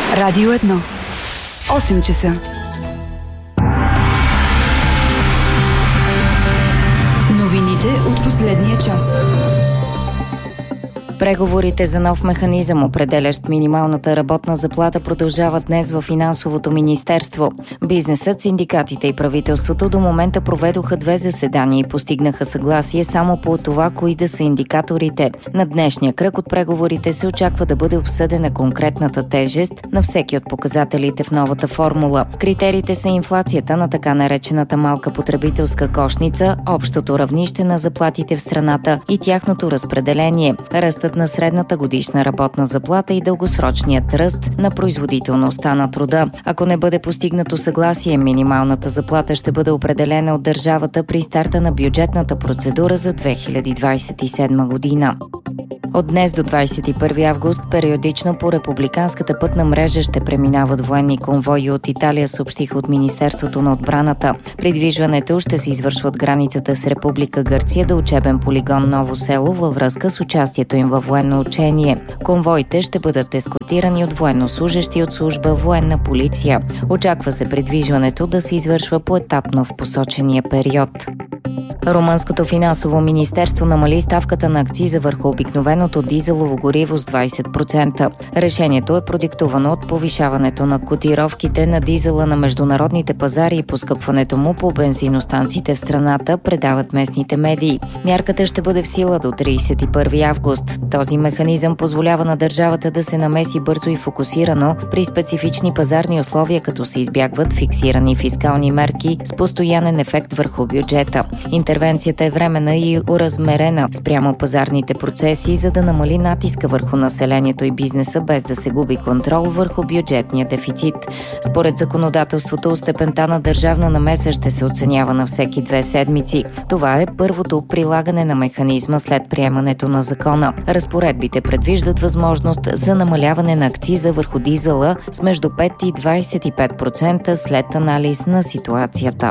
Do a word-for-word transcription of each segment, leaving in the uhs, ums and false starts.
Радио едно. осем часа. Новините от последния час. Преговорите за нов механизъм, определящ минималната работна заплата, продължават днес в Финансовото министерство. Бизнесът, синдикатите и правителството до момента проведоха две заседания и постигнаха съгласие само по това, кои да са индикаторите. На днешния кръг от преговорите се очаква да бъде обсъдена конкретната тежест на всеки от показателите в новата формула. Критериите са инфлацията на така наречената малка потребителска кошница, общото равнище на заплатите в страната и тяхното разпределение, ръстът на средната годишна работна заплата и дългосрочният ръст на производителността на труда. Ако не бъде постигнато съгласие, минималната заплата ще бъде определена от държавата при старта на бюджетната процедура за две хиляди двадесет и седма година. От днес до двадесет и първи август периодично по републиканската пътна мрежа ще преминават военни конвои от Италия, съобщиха от Министерството на отбраната. Придвижването ще се извършва от границата с Република Гърция до учебен полигон Ново село във връзка с участието им във военно учение. Конвоите ще бъдат ескортирани от военнослужещи от служба военна полиция. Очаква се придвижването да се извършва поетапно в посочения период. Румънското финансово министерство намали ставката на акциза върху обикновеното дизелово гориво с двадесет процента. Решението е продиктувано от повишаването на котировките на дизела на международните пазари и поскъпването му по бензиностанциите в страната, предават местните медии. Мярката ще бъде в сила до тридесет и първи август. Този механизъм позволява на държавата да се намеси бързо и фокусирано при специфични пазарни условия, като се избягват фиксирани фискални мерки с постоянен ефект върху бюджета. Интервенцията е временна и уразмерена спрямо пазарните процеси, за да намали натиска върху населението и бизнеса, без да се губи контрол върху бюджетния дефицит. Според законодателството, степента на държавна намеса ще се оценява на всеки две седмици. Това е първото прилагане на механизма след приемането на закона. Разпоредбите предвиждат възможност за намаляване на акциза върху дизела с между пет и двадесет и пет процента след анализ на ситуацията.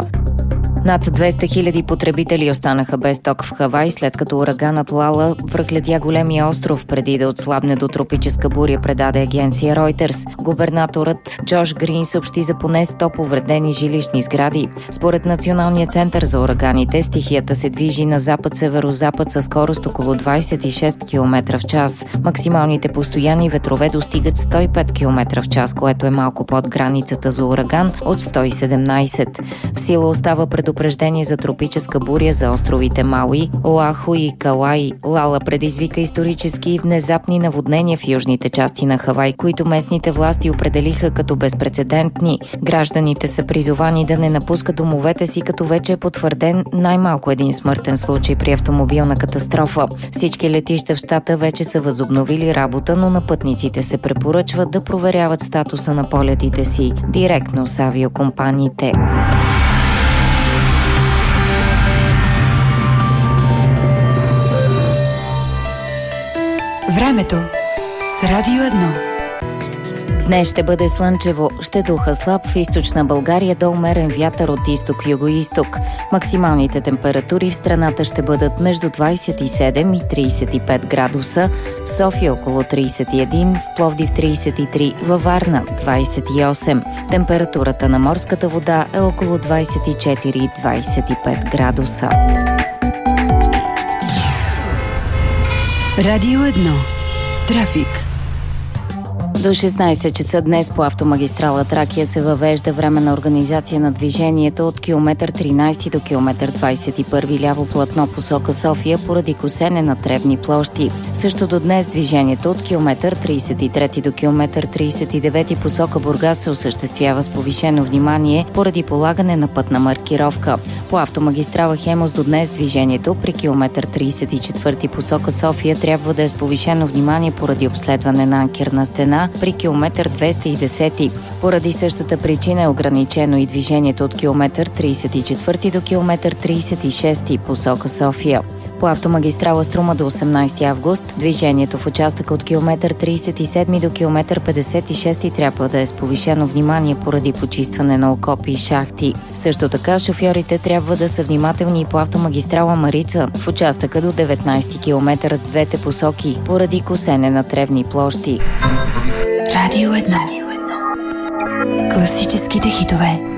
Над двеста хиляди потребители останаха без ток в Хавай, след като ураганът Лала връхлетя големия остров преди да отслабне до тропическа буря, предаде агенция Reuters. Губернаторът Джош Грин съобщи за поне сто повредени жилищни сгради. Според Националния център за ураганите, стихията се движи на запад-северозапад със скорост около двадесет и шест километра в час. Максималните постоянни ветрове достигат сто и пет километра в час, което е малко под границата за ураган от сто и седемнадесет. В сила остава предупреждение за тропическа буря за островите Мауи, Оаху и Кауаи. Лала предизвика исторически и внезапни наводнения в южните части на Хавай, които местните власти определиха като безпрецедентни. Гражданите са призовани да не напускат домовете си, като вече е потвърден най-малко един смъртен случай при автомобилна катастрофа. Всички летища в щата вече са възобновили работа, но на пътниците се препоръчва да проверяват статуса на полетите си директно с авиокомпаниите. Времето с Радио едно. Днес ще бъде слънчево, ще духа слаб в източна България до умерен вятър от изток-юго-исток. Максималните температури в страната ще бъдат между двадесет и седем и тридесет и пет градуса, в София около тридесет и един, в Пловдив тридесет и три, във Варна двадесет и осем. Температурата на морската вода е около двадесет и четири и двадесет и пет градуса. Радио едно. Трафик. До шестнадесет часа днес по автомагистрала Тракия се въвежда временна организация на движението от километър тринадесети до километър двадесет и първи ляво платно посока София поради косене на тревни площи. Също до днес движението от километър тридесет и трети до километър тридесет и девети посока Бургас се осъществява с повишено внимание поради полагане на пътна маркировка. По автомагистрала Хемус до днес движението при километър тридесет и четвърти посока София трябва да е с повишено внимание поради обследване на анкерна стена при километър двеста и десети. Поради същата причина е ограничено и движението от километър тридесет и четвърти до километър тридесет и шести посока София. По автомагистрала Струма до осемнадесети август движението в участъка от километър тридесет и седми до километър петдесет и шести трябва да е с повишено внимание поради почистване на окопи и шахти. Също така шофьорите трябва да са внимателни и по автомагистрала Марица в участъка до деветнадесети километър в двете посоки поради косене на тревни площи. Радио едно. класическите хитове.